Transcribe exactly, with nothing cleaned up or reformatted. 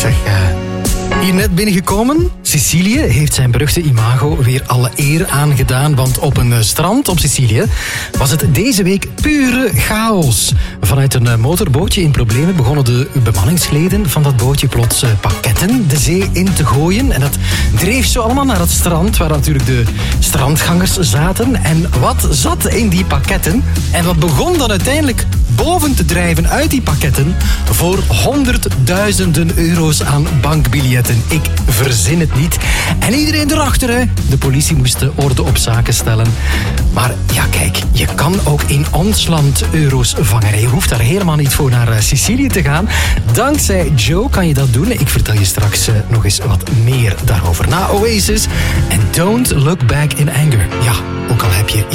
Zeg, uh, hier net binnengekomen. Sicilië heeft zijn beruchte imago weer alle eer aangedaan. Want op een strand op Sicilië was het deze week pure chaos. Vanuit een motorbootje in problemen begonnen de bemanningsleden van dat bootje plots pakketten de zee in te gooien. En dat dreef zo allemaal naar het strand, waar natuurlijk de strandgangers zaten. En wat zat in die pakketten? En wat begon dan uiteindelijk boven te drijven uit die pakketten voor honderdduizenden euro's aan bankbiljetten. Ik verzin het niet. En iedereen erachter, hè. De politie moest de orde op zaken stellen. Maar ja, kijk, je kan ook in ons land euro's vangen. Je hoeft daar helemaal niet voor naar Sicilië te gaan. Dankzij Joe kan je dat doen. Ik vertel je straks uh, nog eens wat meer daarover. Na Oasis en Don't Look Back in Anger. Ja, ook al heb je